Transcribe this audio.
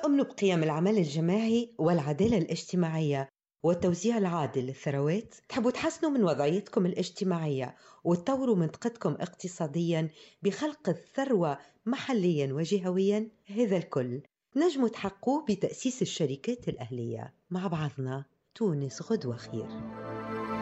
تؤمنوا بقيم العمل الجماعي والعدالة الاجتماعية والتوزيع العادل للثروات؟ تحبوا تحسنوا من وضعيتكم الاجتماعية وتطوروا منطقتكم اقتصاديا بخلق الثروة محليا وجهويا؟ هذا الكل نجموا تحققوه بتأسيس الشركات الأهلية. مع بعضنا تونس غدوة خير.